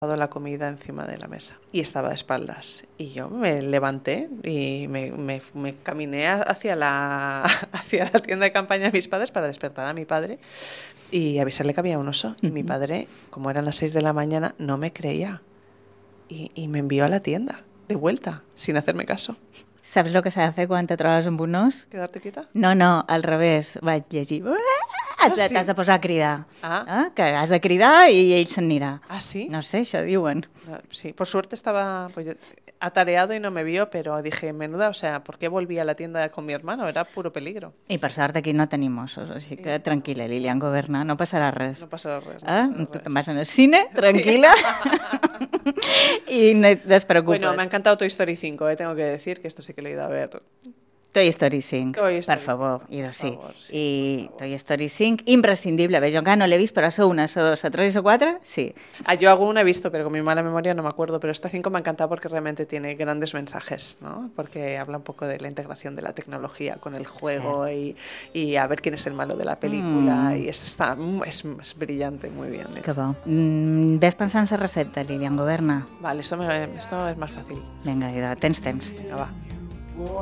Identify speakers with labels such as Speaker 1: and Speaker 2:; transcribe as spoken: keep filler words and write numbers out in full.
Speaker 1: la comida encima de la mesa y estaba de espaldas y yo me levanté y me, me, me caminé hacia la, hacia la tienda de campaña de mis padres para despertar a mi padre y avisarle que había un oso. Y uh-huh. Mi padre, como eran las seis de la mañana, no me creía y, y me envió a la tienda de vuelta sin hacerme caso.
Speaker 2: Saps el que s'ha de fer quan te trobes amb un os?
Speaker 1: Quedar-te quieta?
Speaker 2: No, no, al revés. Vaig llegir. Ah, sí? T'has de posar a cridar.
Speaker 1: Ah.
Speaker 2: Ah, que has de cridar i ell se'n anirà.
Speaker 1: Ah, sí?
Speaker 2: No sé, això diuen.
Speaker 1: Sí, por suerte estaba pues, atareado y no me vio, pero dije, menuda, o sea, ¿por qué volví a la tienda con mi hermano? Era puro peligro.
Speaker 2: I per sort aquí no tenim ossos, així que sí. Tranquil·la, Lilian Goberna, no passarà res.
Speaker 1: No passarà res. No
Speaker 2: ah?
Speaker 1: passarà
Speaker 2: Tu
Speaker 1: res.
Speaker 2: te'n vas al cine, tranquil·la, sí. Y no te despreocupes.
Speaker 1: Bueno, me ha encantado Toy Story cinco, eh, tengo que decir que esto sí que lo he ido a ver.
Speaker 2: Toy Story cinc,
Speaker 1: Toy Story
Speaker 2: per favor,
Speaker 1: cinc,
Speaker 2: i
Speaker 1: per
Speaker 2: sí.
Speaker 1: favor, sí,
Speaker 2: I
Speaker 1: por
Speaker 2: Toy Story cinc, imprescindible. Bé, jo encara no l'he vist, però això una, això dos, a tres o quatre, sí.
Speaker 1: Ah, yo alguna he visto, pero con mi mala memoria no me acuerdo, pero esta cinco me ha encantado porque realmente tiene grandes mensajes, ¿no? Porque habla un poco de la integración de la tecnología con el juego y, y a ver quién es el malo de la película mm. y es, está, es, es brillante, muy bien.
Speaker 2: Que bo. Mm, ves pensant la recepta, Lilian Goberna?
Speaker 1: Vale, esto, me, esto es más fàcil.
Speaker 2: Vinga, idò, tens temps.
Speaker 1: Vinga, va.